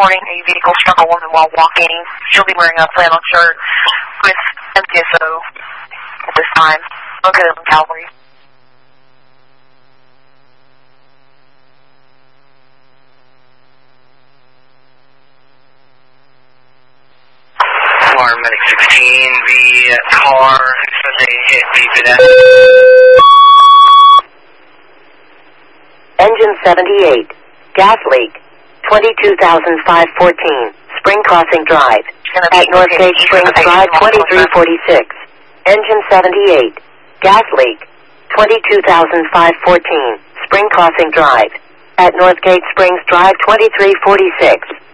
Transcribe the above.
reporting a vehicle struck a woman while walking. She'll be wearing a flannel shirt with MTSO at this time. Located in Calvary. Medic 16, the car says they hit the pedestrian. Engine 78, gas leak, 22,514, Spring Crossing Drive, at Northgate Springs Drive 2346. Engine 78, gas leak, 22,514, Spring Crossing Drive, at Northgate Springs Drive 2346.